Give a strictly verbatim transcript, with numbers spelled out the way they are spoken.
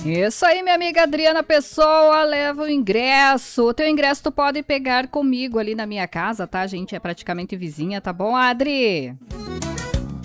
Isso aí, minha amiga Adriana Pessoa, leva o ingresso. O teu ingresso tu pode pegar comigo ali na minha casa, tá? A gente é praticamente vizinha, tá bom, Adri?